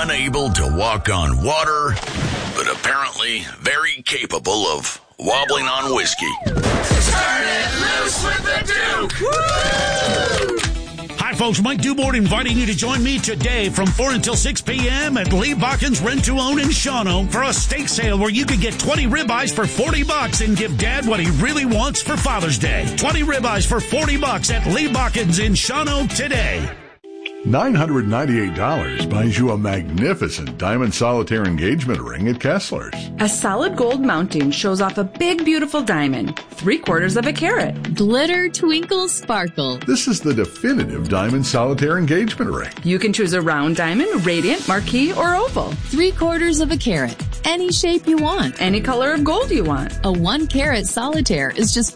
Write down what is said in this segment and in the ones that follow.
unable to walk on water, but apparently very capable of wobbling on whiskey. Turn it loose with the Duke! Woo! Hi, folks. Mike Dubord inviting you to join me today from 4 until 6 p.m. at Lee Bockin's Rent-to-Own in Shawano for a steak sale where you can get 20 ribeyes for $40 and give Dad what he really wants for Father's Day. 20 ribeyes for $40 at Lee Bockin's in Shawano today. $998 buys you a magnificent diamond solitaire engagement ring at Kessler's. A solid gold mounting shows off a big, beautiful diamond, 3/4 of a carat. Glitter, twinkle, sparkle. This is the definitive diamond solitaire engagement ring. You can choose a round diamond, radiant, marquise, or oval. 3/4 of a carat. Any shape you want. Any color of gold you want. A 1-carat solitaire is just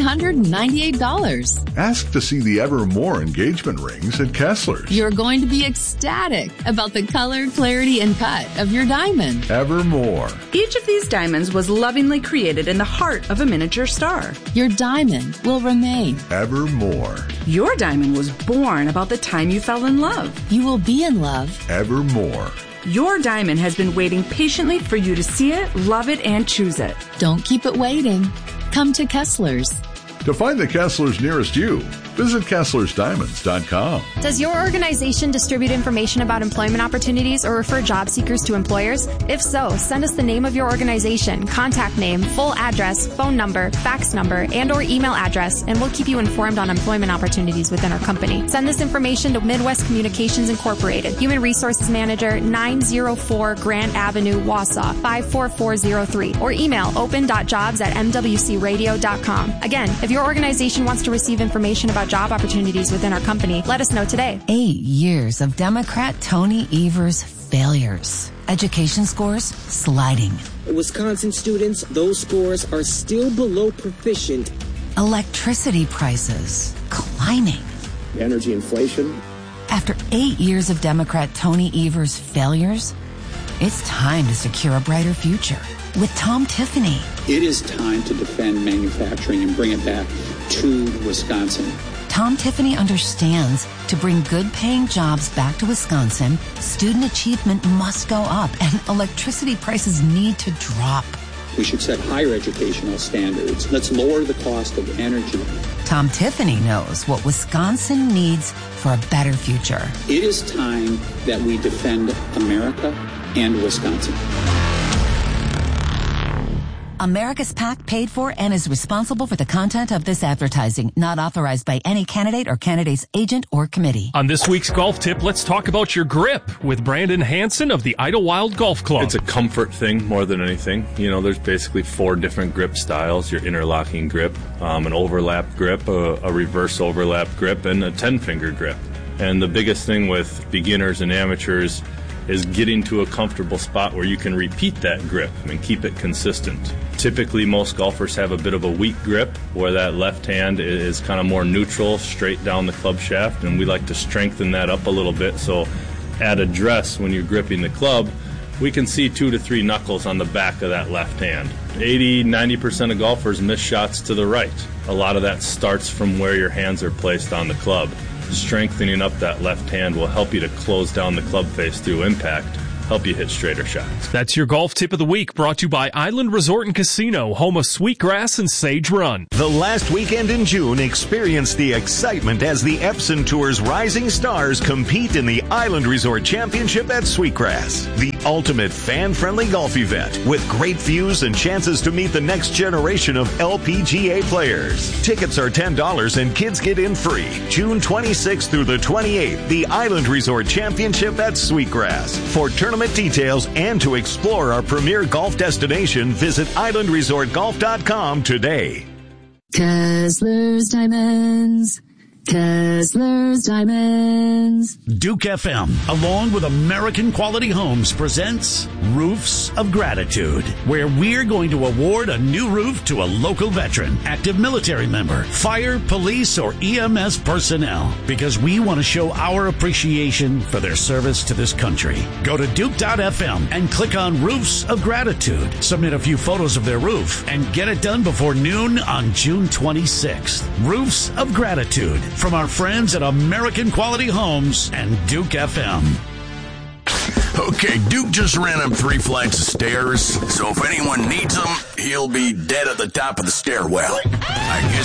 $1,498. Ask to see the Evermore engagement rings at Kessler's. You're going to be ecstatic about the color, clarity, and cut of your diamond. Evermore. Each of these diamonds was lovingly created in the heart of a miniature star. Your diamond will remain. Evermore. Your diamond was born about the time you fell in love. You will be in love. Evermore. Your diamond has been waiting patiently for you to see it, love it, and choose it. Don't keep it waiting. Come to Kessler's. To find the Kessler's nearest you, visit KesslersDiamonds.com. Does your organization distribute information about employment opportunities or refer job seekers to employers? If so, send us the name of your organization, contact name, full address, phone number, fax number, and or email address, and we'll keep you informed on employment opportunities within our company. Send this information to Midwest Communications Incorporated, Human Resources Manager, 904 Grant Avenue, Wausau, 54403, or email open.jobs@mwcradio.com. Again, if your organization wants to receive information about job opportunities within our company, let us know today. 8 years of Democrat Tony Evers' failures. Education scores sliding. Wisconsin students, those scores are still below proficient. Electricity prices climbing. Energy inflation. After 8 years of Democrat Tony Evers' failures, it's time to secure a brighter future with Tom Tiffany. It is time to defend manufacturing and bring it back to Wisconsin. Tom Tiffany understands to bring good-paying jobs back to Wisconsin, student achievement must go up and electricity prices need to drop. We should set higher educational standards. Let's lower the cost of energy. Tom Tiffany knows what Wisconsin needs for a better future. It is time that we defend America and Wisconsin. America's PAC paid for and is responsible for the content of this advertising, not authorized by any candidate or candidate's agent or committee. On this week's golf tip, let's talk about your grip with Brandon Hansen of the Idlewild Golf Club. It's a comfort thing more than anything. You know, there's basically 4 different grip styles: your interlocking grip, an overlap grip, a reverse overlap grip, and a 10-finger grip. And the biggest thing with beginners and amateurs is getting to a comfortable spot where you can repeat that grip and keep it consistent. Typically, most golfers have a bit of a weak grip where that left hand is kind of more neutral, straight down the club shaft, and we like to strengthen that up a little bit. So at address, when you're gripping the club, we can see 2 to 3 knuckles on the back of that left hand. 80-90% of golfers miss shots to the right. A lot of that starts from where your hands are placed on the club. Strengthening up that left hand will help you to close down the club face through impact, help you hit straighter shots. That's your golf tip of the week, brought to you by Island Resort and Casino, home of Sweetgrass and Sage Run. The last weekend in June, experience the excitement as the Epson Tour's rising stars compete in the Island Resort Championship at Sweetgrass, the ultimate fan-friendly golf event with great views and chances to meet the next generation of LPGA players. Tickets are $10 and kids get in free. June 26th through the 28th, the Island Resort Championship at Sweetgrass. For tournament details and to explore our premier golf destination, visit islandresortgolf.com today. Kessler's Diamonds. Kessler's Diamonds. Duke FM, along with American Quality Homes, presents Roofs of Gratitude, where we're going to award a new roof to a local veteran, active military member, fire, police, or EMS personnel, because we want to show our appreciation for their service to this country. Go to Duke.fm and click on Roofs of Gratitude. Submit a few photos of their roof and get it done before noon on June 26th. Roofs of Gratitude, from our friends at American Quality Homes and Duke FM. Okay, Duke just ran up 3 flights of stairs, so if anyone needs him, he'll be dead at the top of the stairwell. I guess